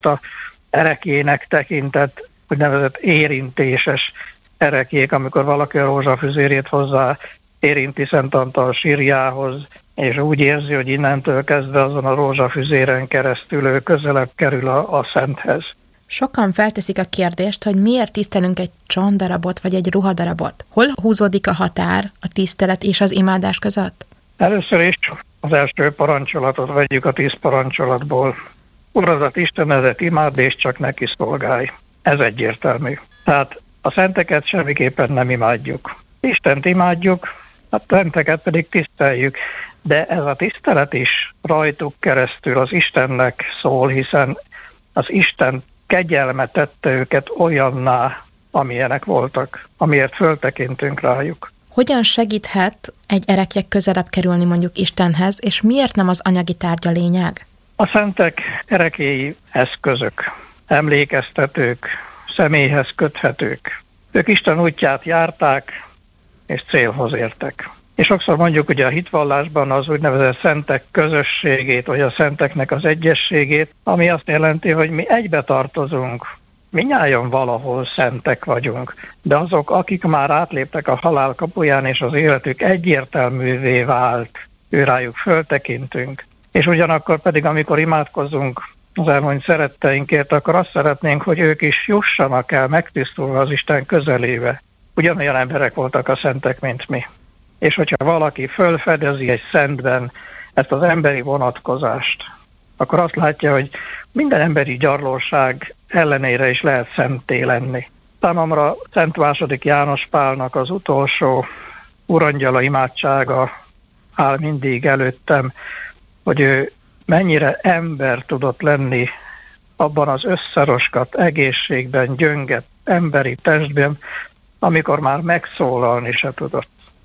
a erekének tekintett úgynevezett érintéses erekék, amikor valaki a rózsafüzérét hozzá érinti Szent Antal sírjához, és úgy érzi, hogy innentől kezdve azon a rózsafüzéren keresztül ő közelebb kerül a Szenthez. Sokan felteszik a kérdést, hogy miért tisztelünk egy csontdarabot vagy egy ruhadarabot. Hol húzódik a határ a tisztelet és az imádás között? Először is az első parancsolatot vegyük a 10 parancsolatból. Uradat, Istenedet imádd, és csak neki szolgálj. Ez egyértelmű. Tehát a szenteket semmiképpen nem imádjuk. Istent imádjuk, a szenteket pedig tiszteljük. De ez a tisztelet is rajtuk keresztül az Istennek szól, hiszen az Isten kegyelme tette őket olyanná, amilyenek voltak, amiért föltekintünk rájuk. Hogyan segíthet egy erekje közelebb kerülni mondjuk Istenhez, és miért nem az anyagi tárgy a lényeg? A szentek erekéi eszközök, emlékeztetők, személyhez köthetők. Ők Isten útját járták, és célhoz értek. És sokszor mondjuk ugye a hitvallásban az úgynevezett szentek közösségét, vagy a szenteknek az egyességét, ami azt jelenti, hogy mi egybe tartozunk. Mindnyájan valahol szentek vagyunk, de azok, akik már átléptek a halál kapuján, és az életük egyértelművé vált, őrájuk föltekintünk. És ugyanakkor pedig, amikor imádkozunk az elhunyt szeretteinkért, akkor azt szeretnénk, hogy ők is jussanak el megtisztulva az Isten közelébe. Ugyanolyan emberek voltak a szentek, mint mi. És hogyha valaki fölfedezi egy szentben ezt az emberi vonatkozást, akkor azt látja, hogy minden emberi gyarlóság ellenére is lehet szenté lenni. Számomra Szent II. János Pálnak az utolsó urangyala imádsága áll mindig előttem, hogy ő mennyire ember tudott lenni abban az összeroskat, egészségben, gyönget, emberi testben, amikor már megszólalni se tudott.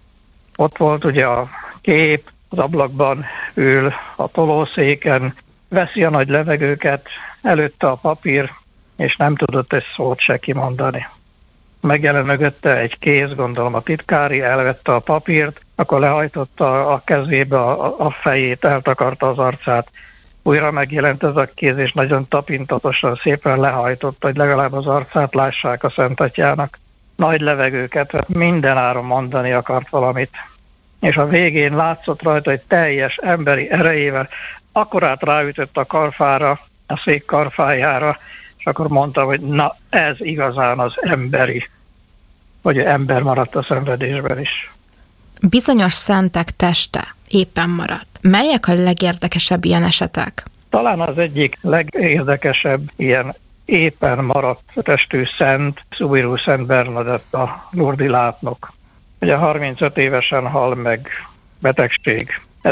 Ott volt ugye a kép, az ablakban ül a tolószéken, veszi a nagy levegőket, előtte a papír, és nem tudott egy szót se kimondani. Megjelen mögötte egy kéz, gondolom a titkári, elvette a papírt, akkor lehajtotta a kezébe a fejét, eltakarta az arcát. Újra megjelent ez a kéz, és nagyon tapintatosan szépen lehajtotta, hogy legalább az arcát lássák a Szent Atyának. Nagy levegőket, minden áron mondani akart valamit. És a végén látszott rajta, hogy teljes emberi erejével akkorát ráütött a karfára, a szék karfájára, és akkor mondta, hogy na ez igazán az emberi, hogy ember maradt a szenvedésben is. Bizonyos szentek teste éppen maradt. Melyek a legérdekesebb ilyen esetek? Talán az egyik legérdekesebb ilyen éppen maradt testű szent, Szubirú Szent Bernadett, a lurdi látnok. Ugye 35 évesen hal meg betegség.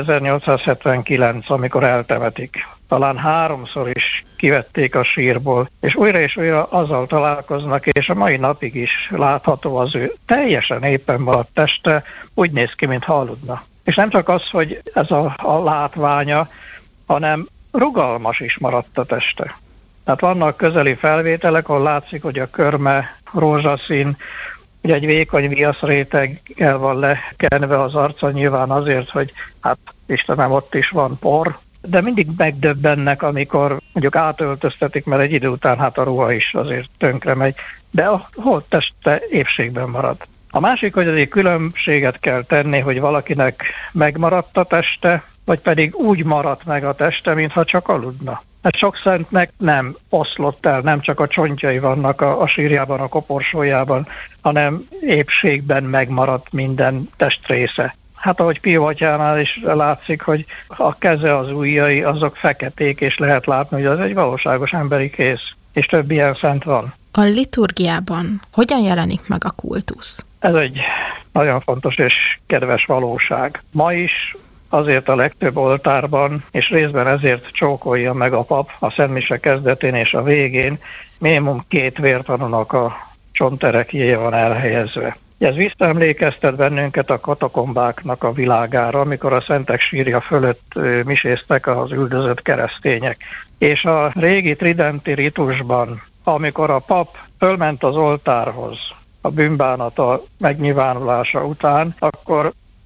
1879, amikor eltemetik. Talán 3-szor is kivették a sírból, és újra azzal találkoznak, és a mai napig is látható az ő teljesen éppen maradt teste, úgy néz ki, mintha aludna. És nem csak az, hogy ez a látványa, hanem rugalmas is maradt a teste. Tehát vannak közeli felvételek, ahol látszik, hogy a körme rózsaszín, ugye egy vékony viaszréteggel van lekenve az arca, nyilván azért, hogy hát Istenem, ott is van por, de mindig megdöbbennek, amikor mondjuk átöltöztetik, mert egy idő után hát a ruha is azért tönkre megy, de a holtteste épségben marad. A másik, hogy azért különbséget kell tenni, hogy valakinek megmaradt a teste, vagy pedig úgy maradt meg a teste, mintha csak aludna. Mert sok szentnek nem oszlott el, nem csak a csontjai vannak a sírjában, a koporsójában, hanem épségben megmaradt minden testrésze. Hát ahogy Pio atyánál is látszik, hogy a keze, az ujjai, azok feketék, és lehet látni, hogy az egy valóságos emberi kéz, és több ilyen szent van. A liturgiában hogyan jelenik meg a kultusz? Ez egy nagyon fontos és kedves valóság. Ma is azért a legtöbb oltárban, és részben ezért csókolja meg a pap a szentmise kezdetén és a végén, minimum 2 vértanúnak a csonterekjéje van elhelyezve. Ez visszaemlékeztet bennünket a katakombáknak a világára, amikor a szentek sírja fölött miséztek az üldözött keresztények. És a régi tridenti ritusban, amikor a pap fölment az oltárhoz a bűnbánata megnyilvánulása után, akkor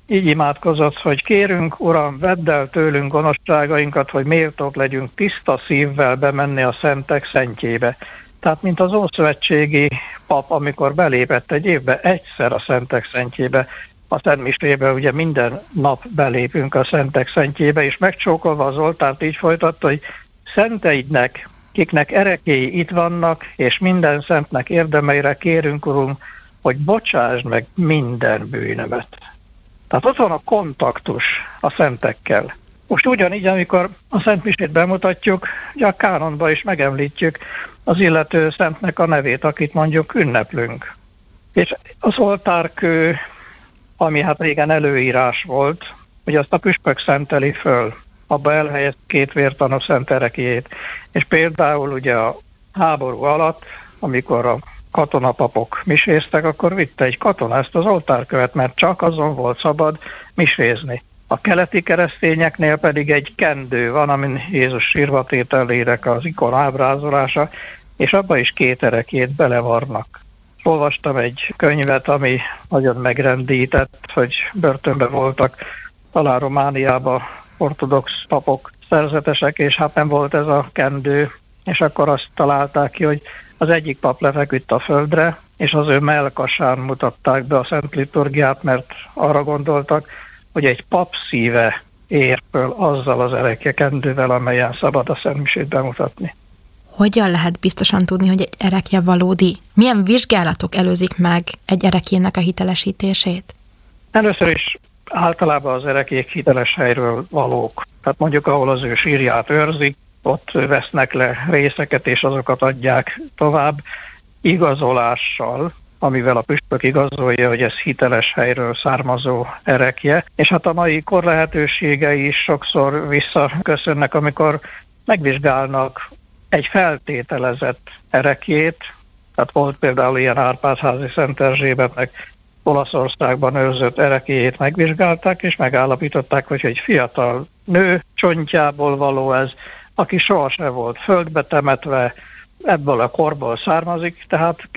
így imádkozott, hogy kérünk, Uram, vedd el tőlünk gonoszságainkat, hogy méltók legyünk tiszta szívvel bemenni a szentek szentjébe. Tehát, mint az ószövetségi pap, amikor belépett egy évbe egyszer a szentek szentjébe, a szentmisébe ugye minden nap belépünk a szentek szentjébe, és megcsókolva az oltárt így folytatta, hogy szenteidnek, kiknek erekéi itt vannak, és minden szentnek érdemeire kérünk, Urunk, hogy bocsásd meg minden bűnömet. Tehát ott van a kontaktus a szentekkel. Most ugyanígy, amikor a szentmisét bemutatjuk, ugye a kánonban is megemlítjük az illető szentnek a nevét, akit mondjuk ünneplünk. És az oltárkő, ami hát régen előírás volt, hogy azt a püspök szenteli föl, abba elhelyez 2 vértanú szent ereklyét. És például ugye a háború alatt, amikor a katonapapok miséztek, akkor vitte egy katona ezt az oltárkövet, mert csak azon volt szabad misézni. A keleti keresztényeknél pedig egy kendő van, amin Jézus sírvatételének az ikon ábrázolása, és abba is 2 ereklyét belevarnak. Olvastam egy könyvet, ami nagyon megrendített, hogy börtönben voltak talán Romániában ortodox papok, szerzetesek, és hát nem volt ez a kendő, és akkor azt találták ki, hogy az egyik pap lefeküdt a földre, és az ő mellkasán mutatták be a szent liturgiát, mert arra gondoltak, hogy egy pap szíve ér föl azzal az ereklyekendővel, amelyen szabad a szentmisét bemutatni. Hogyan lehet biztosan tudni, hogy egy erekje valódi? Milyen vizsgálatok előzik meg egy ereklyének a hitelesítését? Először is általában az erekék hiteles helyről valók. Tehát mondjuk, ahol az ő sírját őrzik, ott vesznek le részeket, és azokat adják tovább igazolással, amivel a püspök igazolja, hogy ez hiteles helyről származó erekje. És hát a mai kor lehetőségei is sokszor visszaköszönnek, amikor megvizsgálnak egy feltételezett erekjét. Tehát volt például ilyen Árpád-házi Szent Erzsébetnek Olaszországban őrzött ereklyét megvizsgálták, és megállapították, hogy egy fiatal nő csontjából való ez, aki sohasem volt földbe temetve, ebből a korból származik, tehát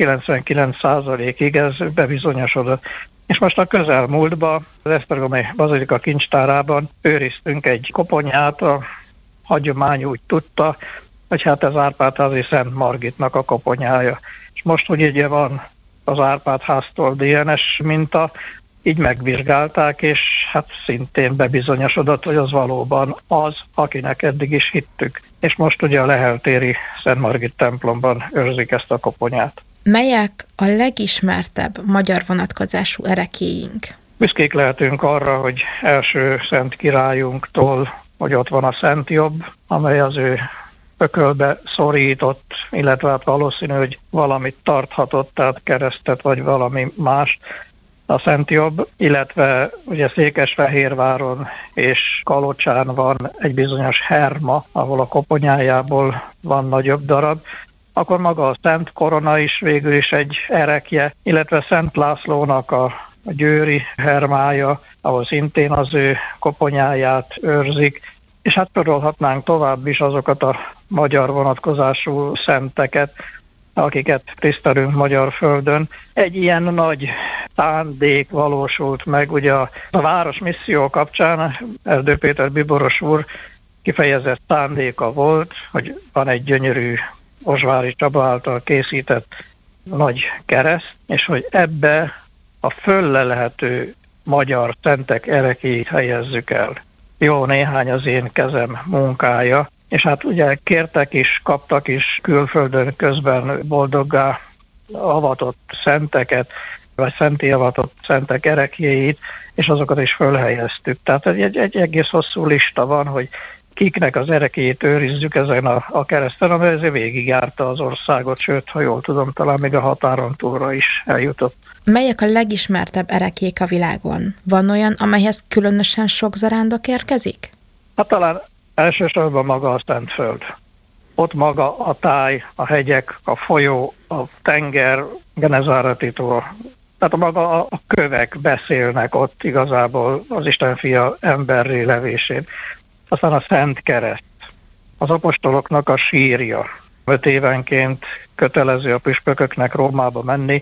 99%-ig ez bebizonyosodott. És most a közelmúltban, az esztergomi bazilika kincstárában őriztünk egy koponyát, a hagyomány úgy tudta, hogy hát ez Árpád-házi Szent Margitnak a koponyája. És most, hogy ugye van az Árpád-háztól DNS minta, így megvizsgálták, és hát szintén bebizonyosodott, hogy az valóban az, akinek eddig is hittük. És most ugye a leheltéri Szent Margit templomban őrzik ezt a koponyát. Melyek a legismertebb magyar vonatkozású ereklyéink? Büszkék lehetünk arra, hogy első szent királyunktól, hogy ott van a Szent Jobb, amely az ő ökölbe szorított, illetve hát valószínű, hogy valamit tarthatott, tehát keresztet vagy valami más, a Szent Jobb, illetve ugye Székesfehérváron és Kalocsán van egy bizonyos Herma, ahol a koponyájából van nagyobb darab, akkor maga a Szent Korona is végül is egy erekje, illetve Szent Lászlónak a győri hermája, ahol szintén az ő koponyáját őrzik, és hát sorolhatnánk tovább is azokat a magyar vonatkozású szenteket, akiket tisztelünk magyar földön. Egy ilyen nagy szándék valósult meg, ugye a város misszió kapcsán Erdő Péter biboros úr kifejezett szándéka volt, hogy van egy gyönyörű Ozsvári Csaba által készített nagy kereszt, és hogy ebbe a föllelhető magyar szentek erekéit helyezzük el. Jó néhány az én kezem munkája, és hát ugye kértek is, kaptak is külföldön közben boldoggá avatott szenteket, vagy szenté avatott szentek ereklyéit, és azokat is fölhelyeztük. Tehát egy egész hosszú lista van, hogy kiknek az erekélyét őrizzük ezen a kereszten, amely ezért végigjárta az országot, sőt, ha jól tudom, talán még a határon túlra is eljutott. Melyek a legismertebb ereklyék a világon? Van olyan, amelyhez különösen sok zarándok érkezik? Hát talán elsősorban maga a Szentföld. Ott maga a táj, a hegyek, a folyó, a tenger, Genezáreti-tól. Tehát maga a kövek beszélnek ott igazából az Isten fia emberré levésén. Aztán a Szent Kereszt, az apostoloknak a sírja. 5 évenként kötelező a püspököknek Rómába menni,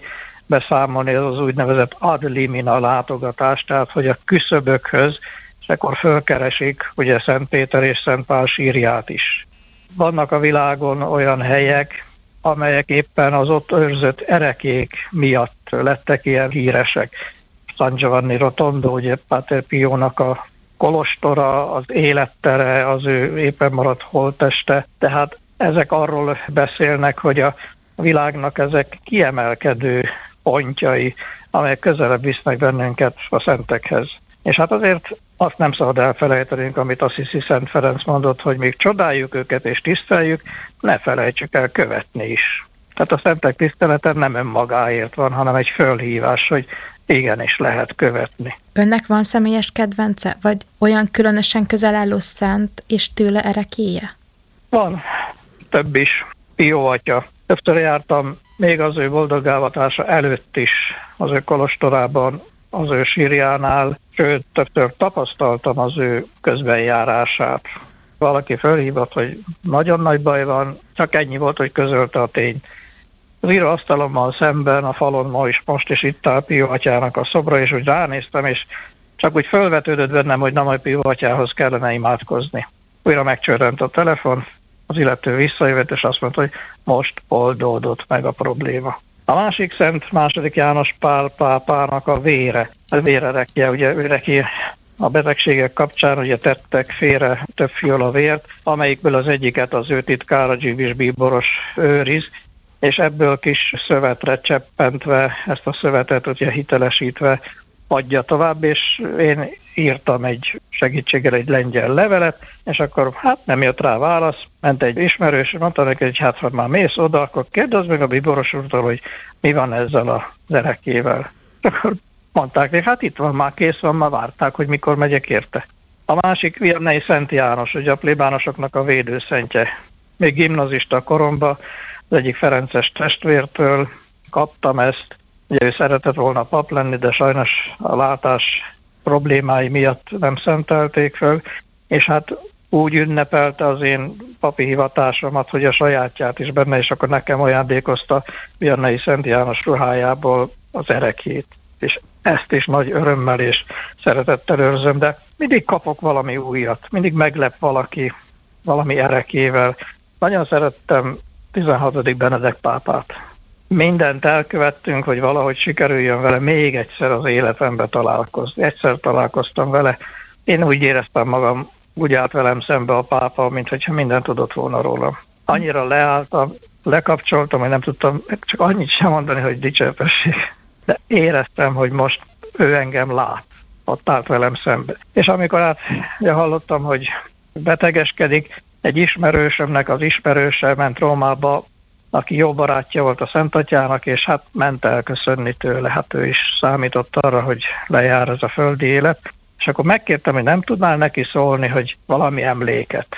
beszámolni, ez az úgynevezett ad limina látogatás, tehát hogy a küszöbökhöz, és akkor fölkeresik ugye Szent Péter és Szent Pál sírját is. Vannak a világon olyan helyek, amelyek éppen az ott őrzött erekék miatt lettek ilyen híresek. San Giovanni Rotondo, ugye Páter Piónak a kolostora, az élettere, az ő éppen maradt holtteste. Tehát ezek arról beszélnek, hogy a világnak ezek kiemelkedő pontjai, amelyek közelebb visznek bennünket a szentekhez. És hát azért azt nem szabad elfelejtenünk, amit Assisi Szent Ferenc mondott, hogy még csodáljuk őket és tiszteljük, ne felejtsük el követni is. Tehát a szentek tisztelete nem önmagáért van, hanem egy fölhívás, hogy igenis lehet követni. Önnek van személyes kedvence, vagy olyan különösen közel álló szent és tőle erekélye? Van, több is. Pió atya. Többször jártam még az ő boldoggávatása előtt is az ő kolostorában, az ő sírjánál, sőt, többször tapasztaltam az ő közbenjárását. Valaki fölhívott, hogy nagyon nagy baj van, csak ennyi volt, hogy közölte a tényt. Az íróasztalommal szemben a falon most is itt áll Pió atyának a szobra, és úgy ránéztem, és csak úgy fölvetődött bennem, hogy na majd Pió atyához kellene imádkozni. Újra megcsörrent a telefon, az illető visszajövett, és azt mondta, hogy most oldódott meg a probléma. A másik szent, második János Pál pápának a vérerekje, ugye őreki a betegségek kapcsán ugye tettek félre több fiola vért, amelyikből az egyiket az ő titkára Givis bíboros őriz, és ebből kis szövetre cseppentve, ezt a szövetet ugye hitelesítve adja tovább, és én írtam egy segítséggel egy lengyel levelet, és akkor hát nem jött rá válasz, ment egy ismerős, mondta neki, hogy hát ha már mész oda, akkor kérdezd meg a bíboros úrtól, hogy mi van ezzel az erekével. Akkor mondták neki, hát itt van, már kész van, már várták, hogy mikor megyek érte. A másik Vianney Szent János, ugye a plébánosoknak a védőszentje. Még gimnazista koromban az egyik ferences testvértől kaptam ezt. Ugye ő szeretett volna pap lenni, de sajnos a látás problémái miatt nem szentelték föl, és hát úgy ünnepelte az én papi hivatásomat, hogy a sajátját is benne, és akkor nekem ajándékozta Vianney Szent János ruhájából az erekét. És ezt is nagy örömmel és szeretettel őrzöm, de mindig kapok valami újat, mindig meglep valaki valami erekével. Nagyon szerettem 16. Benedek pápát. Mindent elkövettünk, hogy valahogy sikerüljön vele még egyszer az életembe találkozni. Egyszer találkoztam vele, én úgy éreztem magam, úgy állt velem szembe a pápa, mintha mindent tudott volna rólam. Annyira leálltam, lekapcsoltam, hogy nem tudtam csak annyit sem mondani, hogy dicsőtesség. De éreztem, hogy most ő engem lát, ott állt velem szembe. És amikor hallottam, hogy betegeskedik, egy ismerősömnek az ismerőse ment Rómába, aki jó barátja volt a Szent Atyának, és hát ment elköszönni tőle. Hát ő is számított arra, hogy lejár ez a földi élet. És akkor megkértem, hogy nem tudnál neki szólni, hogy valami emléket.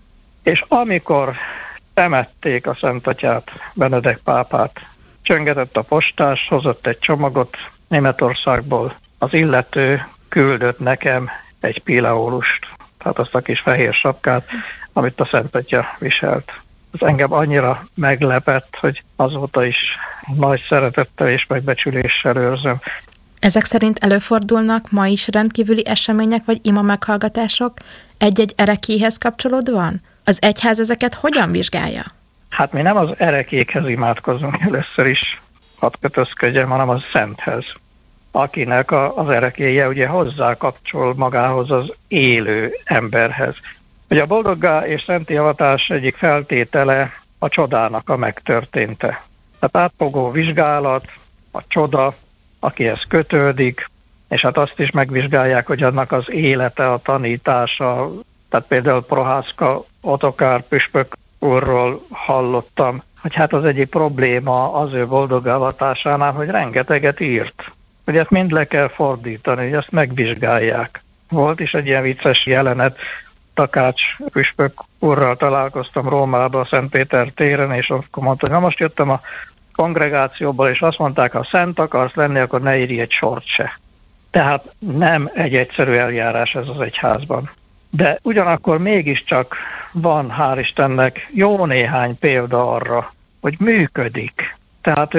És amikor temették a Szent Atyát, Benedek pápát, csöngetett a postás, hozott egy csomagot Németországból. Az illető küldött nekem egy pileólust, tehát azt a kis fehér sapkát, amit a Szent Atya viselt. Ez engem annyira meglepett, hogy azóta is nagy szeretettel és megbecsüléssel őrzöm. Ezek szerint előfordulnak ma is rendkívüli események vagy ima meghallgatások egy-egy erekéhez kapcsolódóan? Az egyház ezeket hogyan vizsgálja? Hát mi nem az erekékhez imádkozunk először is, hadd kötözködjem, hanem a szenthez, akinek az erekéje ugye hozzá kapcsol magához az élő emberhez. Ugye a boldoggá és szenti avatás egyik feltétele a csodának a megtörténte. Tehát átfogó vizsgálat, a csoda, akihez kötődik, és hát azt is megvizsgálják, hogy annak az élete, a tanítása, tehát például Prohászka Otokár püspök úrról hallottam, hogy hát az egyik probléma az ő boldoggá avatásánál, hogy rengeteget írt. Hogy ezt mind le kell fordítani, hogy ezt megvizsgálják. Volt is egy ilyen vicces jelenet, Takács püspök úrral találkoztam Rómában, a Szent Péter téren, és akkor mondta, hogy na most jöttem a kongregációból, és azt mondták, ha szent akarsz lenni, akkor ne írj egy sort se. Tehát nem egy egyszerű eljárás ez az egyházban. De ugyanakkor mégiscsak van, hál' Istennek, jó néhány példa arra, hogy működik. Tehát ők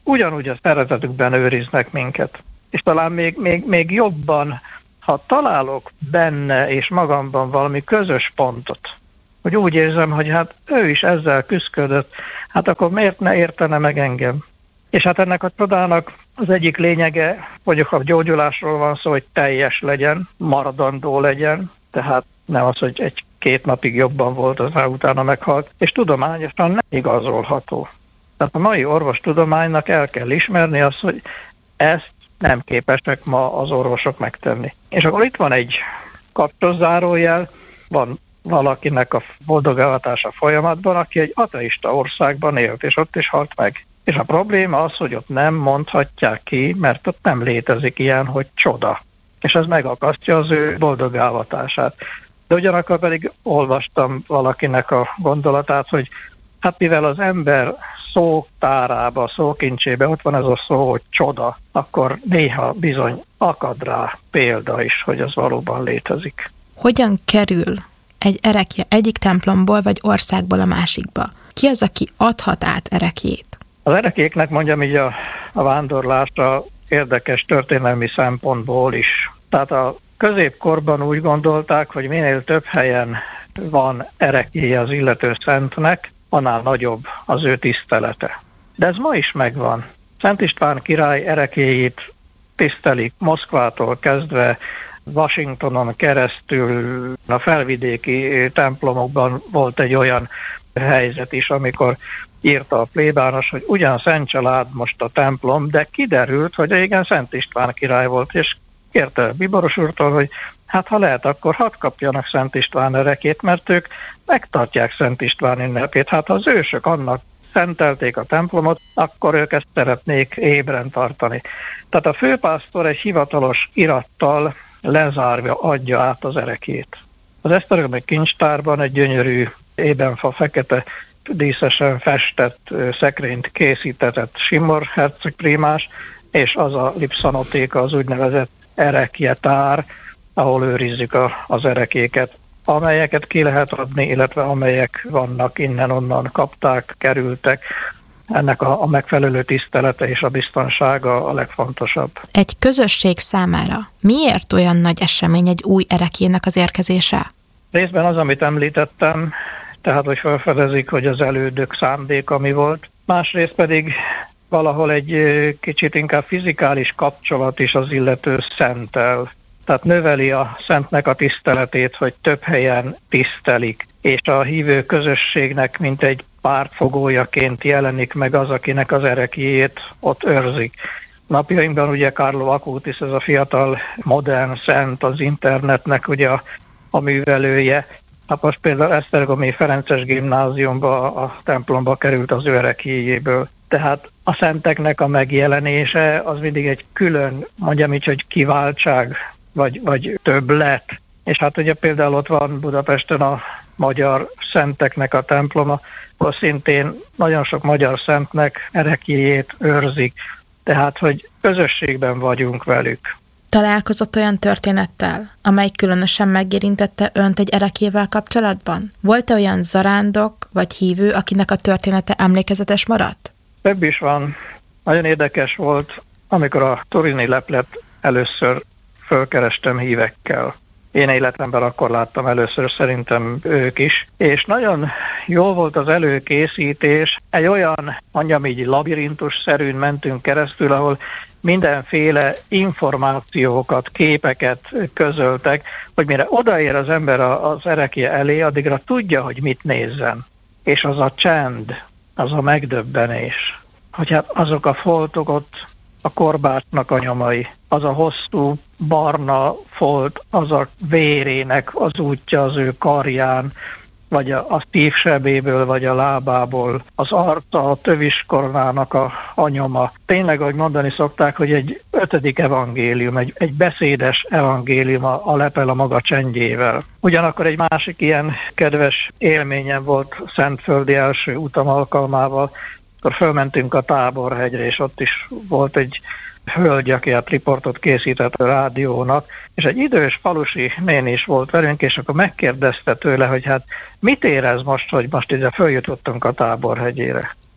ugyanúgy a szeretetükben őriznek minket. És talán még jobban, ha találok benne és magamban valami közös pontot, hogy úgy érzem, hogy hát ő is ezzel küszködött, hát akkor miért ne értene meg engem? És hát ennek a csodának az egyik lényege, hogy a gyógyulásról van szó, hogy teljes legyen, maradandó legyen, tehát nem az, hogy 1-2 napig jobban volt, aztán utána meghalt, és tudományosan nem igazolható. Tehát a mai orvostudománynak el kell ismerni azt, hogy ezt nem képesek ma az orvosok megtenni. És akkor itt van egy kapcsos zárójel, van valakinek a boldogállatása folyamatban, aki egy ateista országban élt, és ott is halt meg. És a probléma az, hogy ott nem mondhatják ki, mert ott nem létezik ilyen, hogy csoda. És ez megakasztja az ő boldogálatását. De ugyanakkor pedig olvastam valakinek a gondolatát, hogy hát mivel az ember szótárába, szókincsébe ott van ez a szó, hogy csoda, akkor néha bizony akad rá példa is, hogy ez valóban létezik. Hogyan kerül egy erekje egyik templomból vagy országból a másikba? Ki az, aki adhat át erekjét? Az erekéknek mondjam így a vándorlásra érdekes történelmi szempontból is. Tehát a középkorban úgy gondolták, hogy minél több helyen van erekéje az illető szentnek, annál nagyobb az ő tisztelete. De ez ma is megvan. Szent István király erekéjét tisztelik Moszkvától kezdve, Washingtonon keresztül, a felvidéki templomokban volt egy olyan helyzet is, amikor írta a plébános, hogy ugyan Szent Család most a templom, de kiderült, hogy régen Szent István király volt, és kérte a bíboros úrtól, hogy hát ha lehet, akkor hadd kapjanak Szent István erekét, mert ők megtartják Szent István ünnepét. Hát ha az ősök annak szentelték a templomot, akkor ők ezt szeretnék ébren tartani. Tehát a főpásztor egy hivatalos irattal lezárva adja át az erekét. Az esztergomi kincstárban egy gyönyörű ébenfa fekete díszesen festett szekrényt készítetett Simor herceg prímás, és az a lipszanotéka, az úgynevezett erekjetár, ahol őrizzük az erekéket, amelyeket ki lehet adni, illetve amelyek vannak, innen-onnan kapták, kerültek. Ennek a megfelelő tisztelete és a biztonsága a legfontosabb. Egy közösség számára miért olyan nagy esemény egy új erekének az érkezése? Részben az, amit említettem, tehát hogy felfedezik, hogy az elődök szándéka mi volt. Másrészt pedig valahol egy kicsit inkább fizikális kapcsolat is az illető szenttel. Tehát növeli a szentnek a tiszteletét, hogy több helyen tisztelik, és a hívő közösségnek mint egy pártfogójaként jelenik meg az, akinek az ereklyét ott őrzik. Napjainkban ugye Carlo Acutis, ez a fiatal modern szent, az internetnek ugye a művelője. Hát most például Esztergomi Ferences gimnáziumba, a templomba került az ő ereklyéjéből. Tehát a szenteknek a megjelenése az mindig egy külön, mondjam így, hogy kiváltság, vagy többlet. És hát ugye például ott van Budapesten a magyar szenteknek a temploma, ahol szintén nagyon sok magyar szentnek ereklyéjét őrzik. Tehát, hogy közösségben vagyunk velük. Találkozott olyan történettel, amely különösen megérintette önt egy ereklyével kapcsolatban? Volt-e olyan zarándok vagy hívő, akinek a története emlékezetes maradt? Több is van. Nagyon érdekes volt, amikor a turini leplet először fölkerestem hívekkel. Én életemben akkor láttam először, szerintem ők is. És nagyon jó volt az előkészítés. Egy olyan, mondjam így, labirintus-szerűn mentünk keresztül, ahol mindenféle információkat, képeket közöltek, hogy mire odaér az ember az ereklye elé, addigra tudja, hogy mit nézzen. És az a csend, az a megdöbbenés, hogy hát azok a foltok ott, a korbácsnak a nyomai, az a hosszú barna folt, az a vérének az útja az ő karján, vagy a szívsebéből, vagy a lábából, az arca, a töviskoronának a nyoma. Tényleg, ahogy mondani szokták, hogy egy 5. evangélium, egy beszédes evangélium a lepel a maga csendjével. Ugyanakkor egy másik ilyen kedves élményem volt szentföldi első utam alkalmával, akkor fölmentünk a Táborhegyre, és ott is volt egy hölgy, aki a riportot készített a rádiónak, és egy idős falusi néni is volt velünk, és akkor megkérdezte tőle, hogy hát mit érez most, hogy most ide följutottunk a Táborhegyére.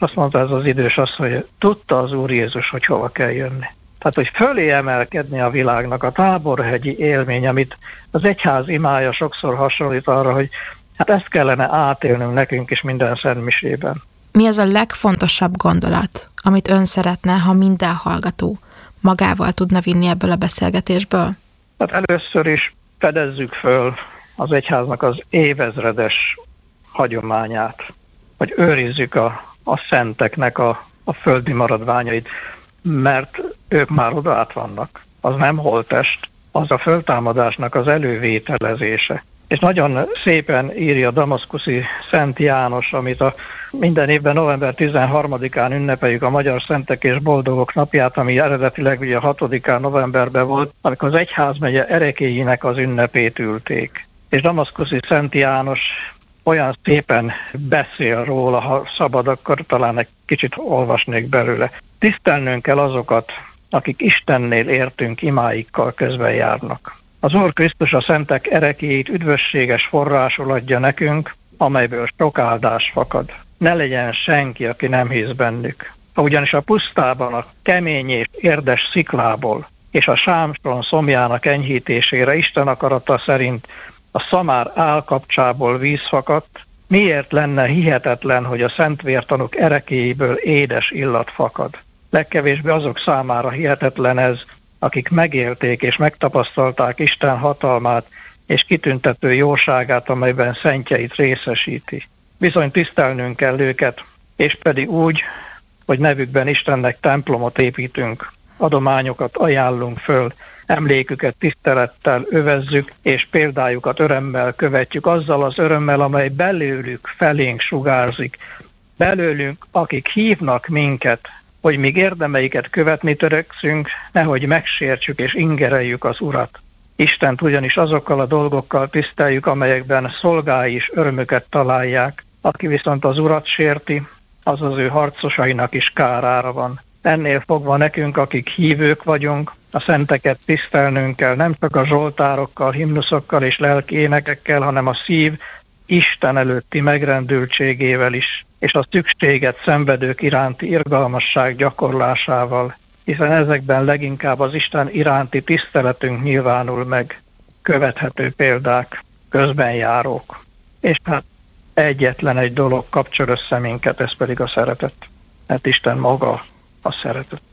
Azt mondta ez az idős asszony, hogy tudta az Úr Jézus, hogy hova kell jönni. Tehát, hogy fölé emelkedni a világnak, a táborhegyi élmény, amit az egyház imája sokszor hasonlít arra, hogy hát ezt kellene átélnünk nekünk is minden szentmisében. Mi az a legfontosabb gondolat, amit ön szeretne, ha minden hallgató magával tudna vinni ebből a beszélgetésből? Hát először is fedezzük föl az egyháznak az évezredes hagyományát, vagy őrizzük a szenteknek a földi maradványait, mert ők már oda át vannak. Az nem holttest, az a föltámadásnak az elővételezése. És nagyon szépen írja damaszkuszi Szent János, amit minden évben november 13-án ünnepeljük a Magyar Szentek és Boldogok napját, ami eredetileg ugye 6-án novemberben volt, amikor az egyházmegye erekéinek az ünnepét ülték. És damaszkuszi Szent János olyan szépen beszél róla, ha szabad, akkor talán egy kicsit olvasnék belőle. Tisztelnünk kell azokat, akik Istennél értünk imáikkal közben járnak. Az Úr Krisztus a szentek erekéjét üdvösséges forrásul adja nekünk, amelyből sok áldás fakad. Ne legyen senki, aki nem hisz bennük. Ugyanis a pusztában a kemény és érdes sziklából és a sámson szomjának enyhítésére Isten akarata szerint a szamár állkapcsából víz fakadt, miért lenne hihetetlen, hogy a szentvértanúk erekéjéből édes illat fakad? Legkevésbé azok számára hihetetlen ez, akik megélték és megtapasztalták Isten hatalmát és kitüntető jóságát, amelyben szentjeit részesíti. Bizony tisztelnünk kell őket, és pedig úgy, hogy nevükben Istennek templomot építünk, adományokat ajánlunk föl, emléküket tisztelettel övezzük, és példájukat örömmel követjük, azzal az örömmel, amely belőlük felénk sugárzik. Belőlünk, akik hívnak minket, hogy míg érdemeiket követni törekszünk, nehogy megsértsük és ingereljük az Urat. Istent ugyanis azokkal a dolgokkal tiszteljük, amelyekben szolgái is örömöket találják, aki viszont az Urat sérti, az az ő harcosainak is kárára van. Ennél fogva nekünk, akik hívők vagyunk, a szenteket tisztelnünk kell, nem csak a zsoltárokkal, himnuszokkal és lelki énekekkel, hanem a szív Isten előtti megrendültségével is, és a szükséget szenvedők iránti irgalmasság gyakorlásával, hiszen ezekben leginkább az Isten iránti tiszteletünk nyilvánul meg, követhető példák, közbenjárók. És hát egyetlen egy dolog kapcsol össze minket, ez pedig a szeretet. Mert Isten maga a szeretet.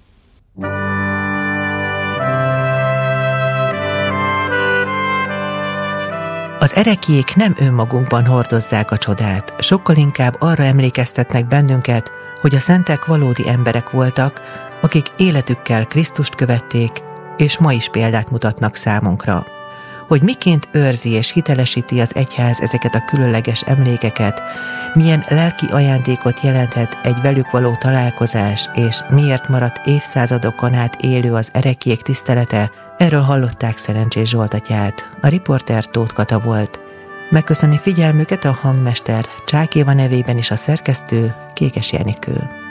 Az ereklyék nem önmagunkban hordozzák a csodát, sokkal inkább arra emlékeztetnek bennünket, hogy a szentek valódi emberek voltak, akik életükkel Krisztust követték, és ma is példát mutatnak számunkra. Hogy miként őrzi és hitelesíti az egyház ezeket a különleges emlékeket, milyen lelki ajándékot jelenthet egy velük való találkozás, és miért maradt évszázadokon át élő az ereklyék tisztelete, erről hallották Szerencsés Zsolt atyát, a riporter Tóth Kata volt. Megköszöni figyelmüket a hangmester Csák Éva nevében is a szerkesztő Kékes Jenikő.